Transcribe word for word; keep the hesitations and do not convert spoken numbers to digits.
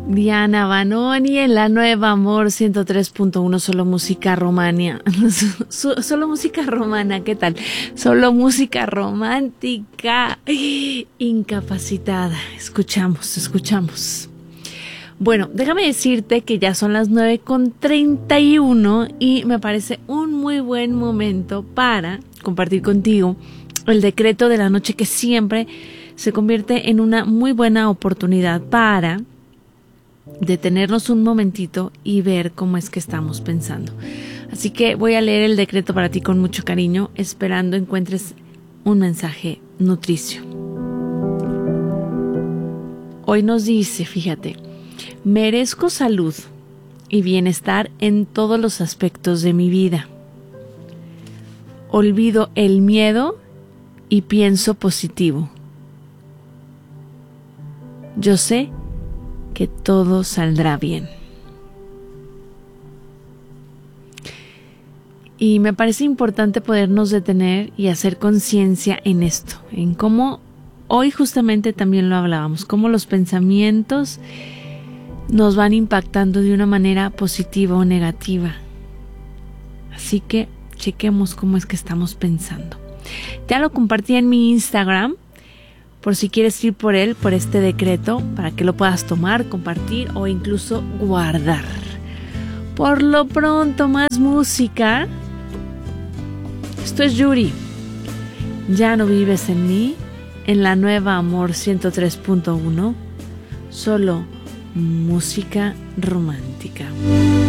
Diana Banoni en la nueva Amor ciento tres punto uno, solo música romana. Solo música romana, ¿qué tal? Solo música romántica. Incapacitada. Escuchamos, escuchamos. Bueno, déjame decirte que ya son las nueve con treinta y uno y me parece un muy buen momento para compartir contigo el decreto de la noche, que siempre se convierte en una muy buena oportunidad para detenernos un momentito y ver cómo es que estamos pensando. Así que voy a leer el decreto para ti con mucho cariño, esperando encuentres un mensaje nutricio. Hoy nos dice, fíjate, merezco salud y bienestar en todos los aspectos de mi vida. Olvido el miedo y pienso positivo. Yo sé que todo saldrá bien. Y me parece importante podernos detener y hacer conciencia en esto, en cómo hoy justamente también lo hablábamos, cómo los pensamientos nos van impactando de una manera positiva o negativa. Así que chequemos cómo es que estamos pensando. Ya lo compartí en mi Instagram, por si quieres ir por él, por este decreto, para que lo puedas tomar, compartir o incluso guardar. Por lo pronto, más música. Esto es Yuri. Ya no vives en mí, en la nueva Amor ciento tres punto uno. Solo música romántica.